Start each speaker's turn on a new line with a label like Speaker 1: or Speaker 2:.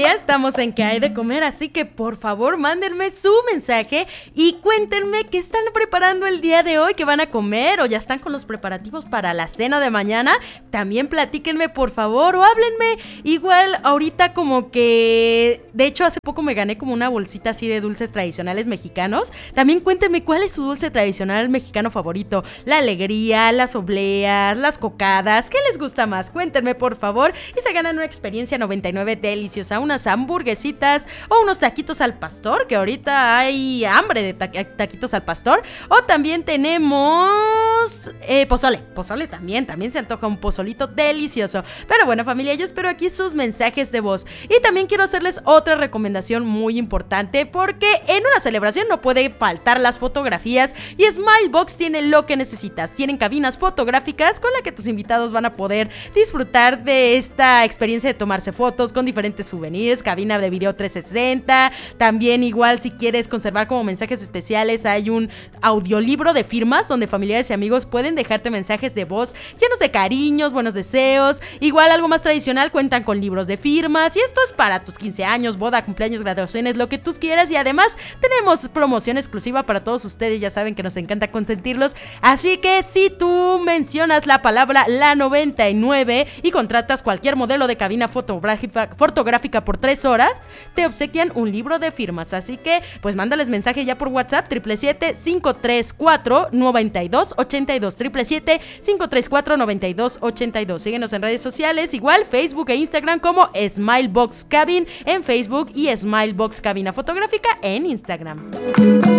Speaker 1: familia, estamos en ¿Qué hay de comer? Así que por favor mándenme su mensaje y cuéntenme qué están preparando el día de hoy, qué van a comer o ya están con los preparativos para la cena de mañana. También platíquenme por favor o háblenme. Igual ahorita como que, de hecho hace poco me gané como una bolsita así de dulces tradicionales mexicanos. También cuéntenme cuál es su dulce tradicional mexicano favorito. La alegría, las obleas, las cocadas, ¿qué les gusta más? Cuéntenme por favor y se ganan una experiencia 99 deliciosa, unas hamburguesitas o unos taquitos al pastor, que ahorita hay hambre de taquitos al pastor. O también tenemos pozole también se antoja un pozolito delicioso. Pero bueno familia, yo espero aquí sus mensajes de voz. Y también quiero hacerles otra recomendación muy importante, porque en una celebración no puede faltar las fotografías y Smilebox tiene lo que necesitas. Tienen cabinas fotográficas con las que tus invitados van a poder disfrutar de esta experiencia de tomarse fotos con diferentes souvenirs, cabina de video 360, también igual si quieres conservar como mensajes especiales hay un audiolibro de firmas donde familiares y amigos pueden dejarte mensajes de voz llenos de cariños, buenos deseos. Igual algo más tradicional, cuentan con libros de firmas y esto es para tus 15 años, boda, cumpleaños, graduaciones, lo que tú quieras. Y además tenemos promoción exclusiva para todos ustedes, ya saben que nos encanta consentirlos. Así que si tú mencionas la palabra la 99 y contratas cualquier modelo de cabina fotográfica por 3 horas, te obsequian un libro de firmas. Así que pues mándales mensaje ya por WhatsApp 777-534-9282 777-534-9282. Síguenos en redes sociales, igual Facebook e Instagram como Smilebox Cabin en Facebook y Smilebox Cabina Fotográfica en Instagram.